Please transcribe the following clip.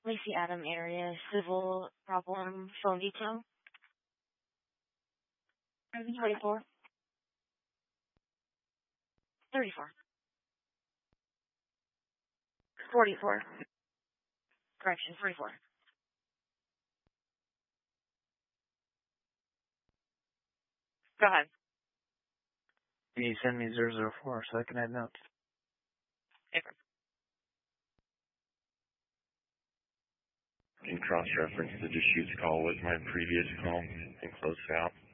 Lacey Adam area, civil problem, phone detail. 24. 34. 44. Correction, 44. Go ahead. Can you send me 004 so I can add notes? Paper. And cross-reference the disputes call with my previous call and close it out.